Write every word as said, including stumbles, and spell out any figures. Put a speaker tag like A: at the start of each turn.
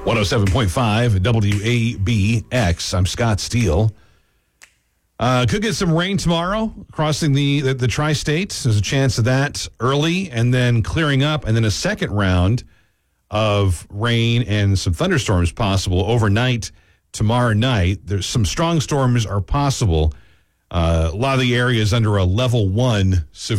A: one oh seven point five W A B X. I'm Scott Steele. Uh, could get some rain tomorrow crossing the, the, the tri-states. There's a chance of that early and then clearing up, and then a second round of rain and some thunderstorms possible overnight tomorrow night. There's some strong storms are possible. Uh, a lot of the area is under a level one severe